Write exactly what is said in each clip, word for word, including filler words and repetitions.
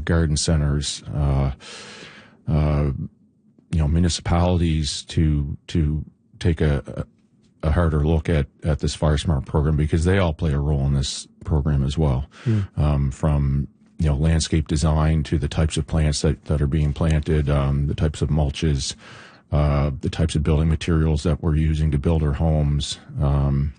garden centers, uh, uh, you know, municipalities to to take a, a harder look at, at this Fire Smart program, because they all play a role in this program as well. Mm. Um, from you know landscape design to the types of plants that, that are being planted, um, the types of mulches, uh, the types of building materials that we're using to build our homes, um,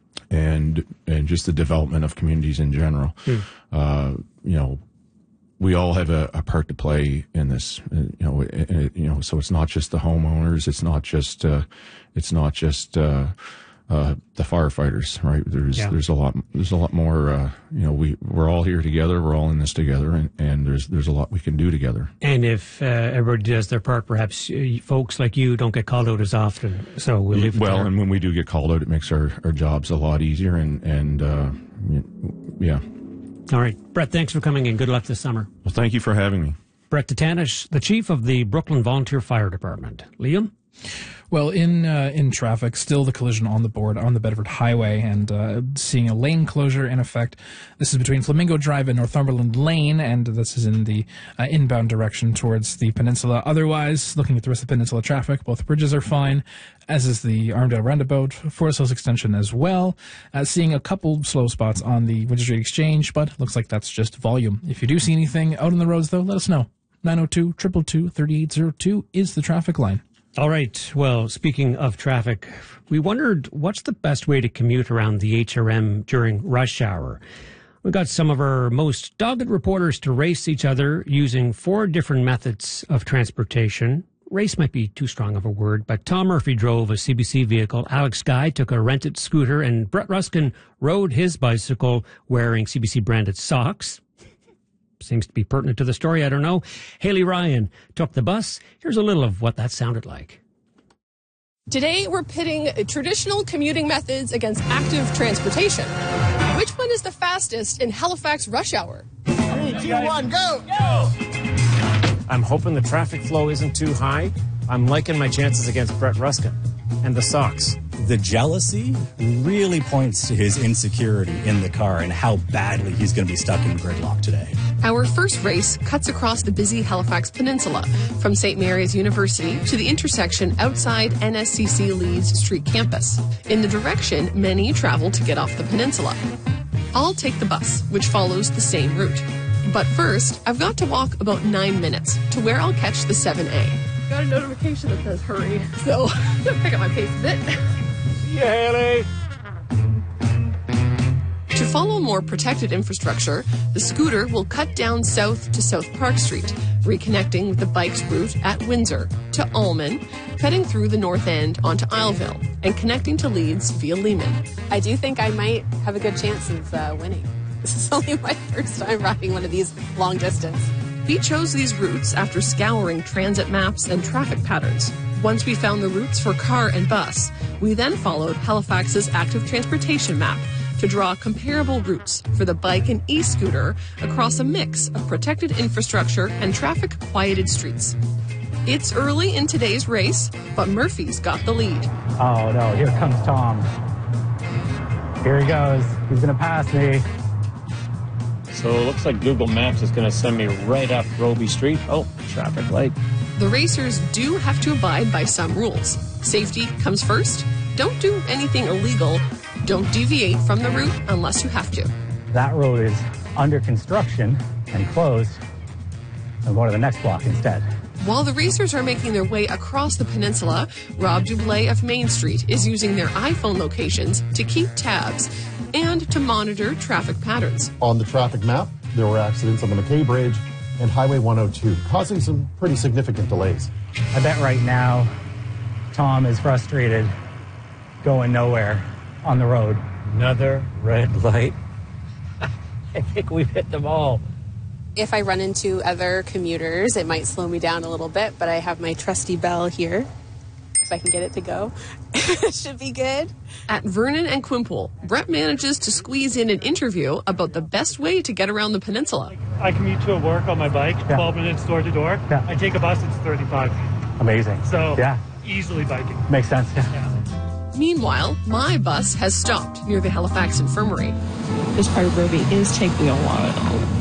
and and just the development of communities in general. Mm. Uh, you know, we all have a, a part to play in this. You know, it, it, you know, so it's not just the homeowners. It's not just. Uh, it's not just. Uh, Uh, the firefighters, right? There's yeah. there's a lot there's a lot more. Uh, you know, we we're all here together. We're all in this together, and, and there's there's a lot we can do together. And if uh, everybody does their part, perhaps uh, folks like you don't get called out as often. So we'll leave it well, there. And when we do get called out, it makes our, our jobs a lot easier. And and uh, yeah. All right, Brett. Thanks for coming in. Good luck this summer. Well, thank you for having me. Brett Tatanish, the chief of the Brooklyn Volunteer Fire Department. Liam. Well, in uh, in traffic, still the collision on the board on the Bedford Highway, and uh, seeing a lane closure in effect. This is between Flamingo Drive and Northumberland Lane, and this is in the uh, inbound direction towards the peninsula. Otherwise, looking at the rest of the peninsula traffic, both bridges are fine, as is the Armdale Roundabout, Forest Hills Extension as well. Uh, seeing a couple slow spots on the Winter Street Exchange, but looks like that's just volume. If you do see anything out on the roads, though, let us know. nine oh two, two two two, three eight zero two is the traffic line. All right. Well, speaking of traffic, we wondered what's the best way to commute around the H R M during rush hour. We got some of our most dogged reporters to race each other using four different methods of transportation. Race might be too strong of a word, but Tom Murphy drove a C B C vehicle, Alex Guy took a rented scooter, and Brett Ruskin rode his bicycle wearing C B C branded socks. Seems to be pertinent to the story, I don't know. Haley Ryan took the bus. Here's a little of what that sounded like. Today, we're pitting traditional commuting methods against active transportation. Which one is the fastest in Halifax rush hour? Three, two, one, go! Go! I'm hoping the traffic flow isn't too high. I'm liking my chances against Brett Ruskin and the socks. The jealousy really points to his insecurity in the car and how badly he's going to be stuck in gridlock today. Our first race cuts across the busy Halifax Peninsula from Saint Mary's University to the intersection outside N S C C Leeds Street campus, in the direction many travel to get off the peninsula. I'll take the bus, which follows the same route. But first, I've got to walk about nine minutes to where I'll catch the seven A. Got a notification that says hurry, so I'm going to pick up my pace a bit. Yeah, Haley. To follow more protected infrastructure, the scooter will cut down south to South Park Street, reconnecting with the bike's route at Windsor to Allman, cutting through the North End onto Isleville, and connecting to Leeds via Lehman. I do think I might have a good chance of uh, winning. This is only my first time riding one of these long distance. We chose these routes after scouring transit maps and traffic patterns. Once we found the routes for car and bus, we then followed Halifax's active transportation map to draw comparable routes for the bike and e-scooter across a mix of protected infrastructure and traffic-quieted streets. It's early in today's race, but Murphy's got the lead. Oh no, here comes Tom. Here he goes. He's going to pass me. So it looks like Google Maps is going to send me right up Roby Street. Oh, traffic light. The racers do have to abide by some rules. Safety comes first. Don't do anything illegal. Don't deviate from the route unless you have to. That road is under construction and closed. I'm going to the next block instead. While the racers are making their way across the peninsula, Rob Dublé of Main Street is using their iPhone locations to keep tabs and to monitor traffic patterns. On the traffic map, there were accidents on the McKay Bridge and Highway one oh two, causing some pretty significant delays. I bet right now Tom is frustrated, going nowhere on the road. Another red light. I think we've hit them all. If I run into other commuters, it might slow me down a little bit, but I have my trusty bell here. If I can get it to go, it should be good. At Vernon and Quimple, Brett manages to squeeze in an interview about the best way to get around the peninsula. I commute to work on my bike, yeah. twelve minutes door to door. Yeah. I take a bus, it's thirty-five. Amazing. So, yeah. Easily biking. Makes sense, yeah. yeah. Meanwhile, my bus has stopped near the Halifax Infirmary. This part of Roby is taking a while.